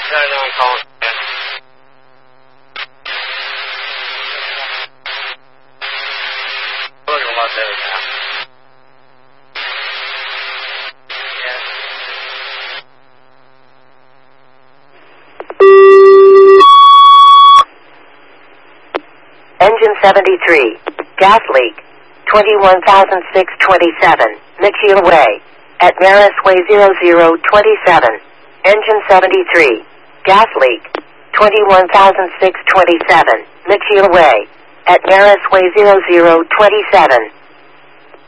Down calling. Looking a lot better now. Engine 73. Gas leak. 21,627. Mitchell Way. At Maris Way 0027. Engine 73. Gas leak. 21,627. Mitchell Way. At Maris Way 0027.